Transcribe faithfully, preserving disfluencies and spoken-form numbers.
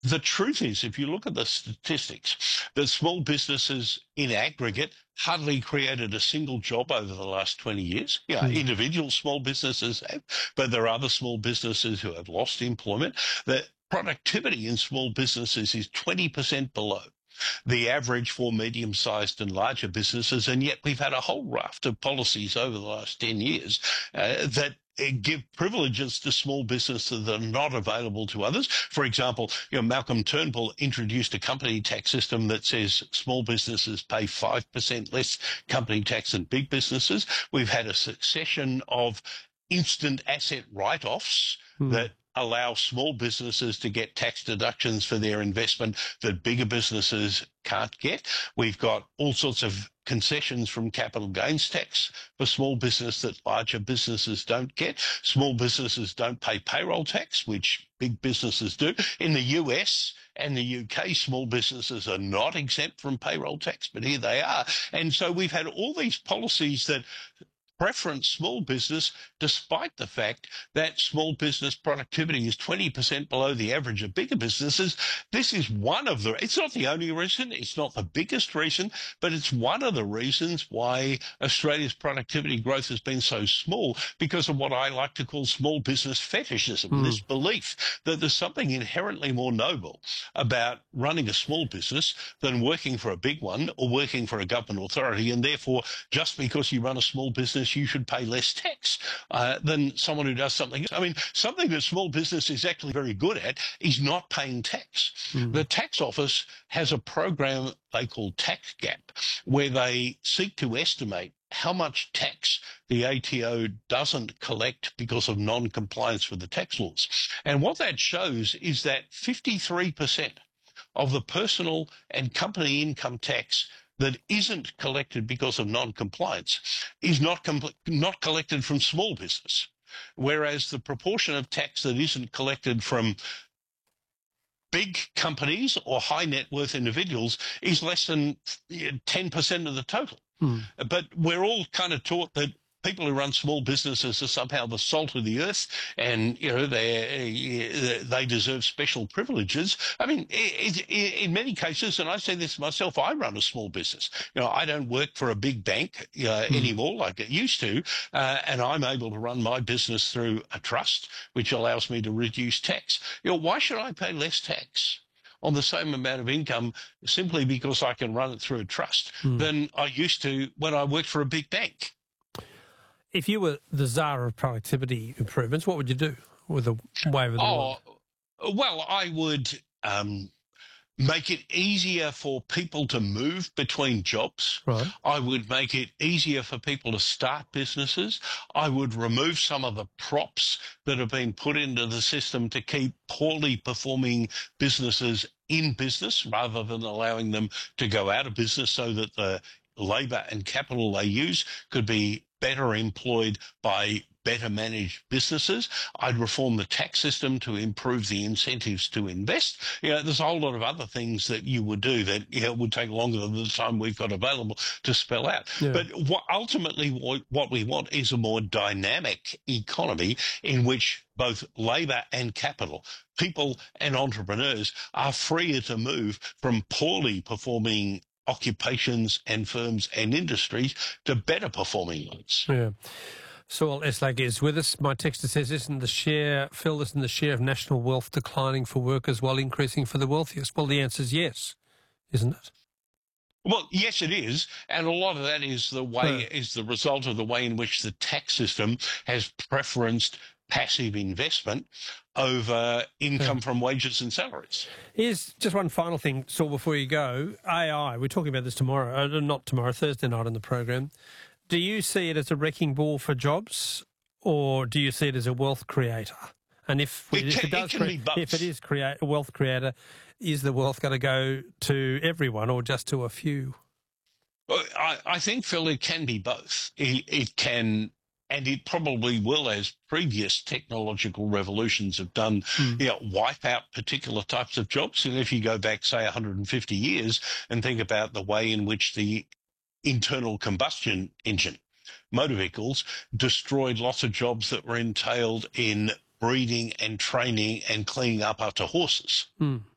The truth is, if you look at the statistics, that small businesses in aggregate hardly created a single job over the last twenty years. Yeah, Mm. individual small businesses have, but there are other small businesses who have lost employment. The productivity in small businesses is twenty percent below the average for medium-sized and larger businesses, and yet we've had a whole raft of policies over the last ten years uh, that uh, give privileges to small businesses that are not available to others. For example, you know, Malcolm Turnbull introduced a company tax system that says small businesses pay five percent less company tax than big businesses. We've had a succession of instant asset write-offs Mm. that allow small businesses to get tax deductions for their investment that bigger businesses can't get. We've got all sorts of concessions from capital gains tax for small business that larger businesses don't get. Small businesses don't pay payroll tax, which big businesses do. In the U S and the U K, small businesses are not exempt from payroll tax, but here they are. And so we've had all these policies that preference small business, despite the fact that small business productivity is twenty percent below the average of bigger businesses. This is one of the, it's not the only reason, it's not the biggest reason, but it's one of the reasons why Australia's productivity growth has been so small, because of what I like to call small business fetishism, Mm. this belief that there's something inherently more noble about running a small business than working for a big one or working for a government authority, and therefore, just because you run a small business, you should pay less tax uh, than someone who does something. I mean, something that small business is actually very good at is not paying tax. Mm. The tax office has a program they call Tax Gap, where they seek to estimate how much tax the A T O doesn't collect because of non-compliance with the tax laws. And what that shows is that fifty-three percent of the personal and company income tax that isn't collected because of non-compliance is not com- not collected from small business, whereas the proportion of tax that isn't collected from big companies or high net worth individuals is less than ten percent of the total. Mm. But we're all kind of taught that people who run small businesses are somehow the salt of the earth, and you know they they deserve special privileges. I mean, it, it, in many cases, and I say this myself, I run a small business. You know, I don't work for a big bank uh, mm. anymore like I used to, uh, and I'm able to run my business through a trust, which allows me to reduce tax. You know, why should I pay less tax on the same amount of income simply because I can run it through a trust mm. than I used to when I worked for a big bank? If you were the czar of productivity improvements, what would you do with a wave of the oh, wand? Well, I would um, make it easier for people to move between jobs. Right. I would make it easier for people to start businesses. I would remove some of the props that have been put into the system to keep poorly performing businesses in business rather than allowing them to go out of business, so that the labour and capital they use could be better employed by better managed businesses. I'd reform the tax system to improve the incentives to invest. You know, there's a whole lot of other things that you would do that, you know, would take longer than the time we've got available to spell out. Yeah. But what, ultimately what, what we want is a more dynamic economy in which both labour and capital, people and entrepreneurs, are freer to move from poorly performing occupations and firms and industries to better performing ones. Yeah. Saul Eslake is with us. My texter says, isn't the share, Phil, isn't the share of national wealth declining for workers while increasing for the wealthiest? Well, the answer is yes, isn't it? Well, yes, it is. And a lot of that is the way, Yeah. is the result of the way in which the tax system has preferenced passive investment over income yeah. from wages and salaries. Here's just one final thing, Saul, before you go. A I, we're talking about this tomorrow, uh, not tomorrow, Thursday night on the program. Do you see it as a wrecking ball for jobs, or do you see it as a wealth creator? And if it, if can, it does, it can be both. If it is create a wealth creator, is the wealth going to go to everyone or just to a few? I, I think, Phil, it can be both. It, it can, and it probably will, as previous technological revolutions have done, mm. you know, wipe out particular types of jobs. And if you go back, say, one hundred fifty years and think about the way in which the internal combustion engine motor vehicles destroyed lots of jobs that were entailed in breeding and training and cleaning up after horses. Mm.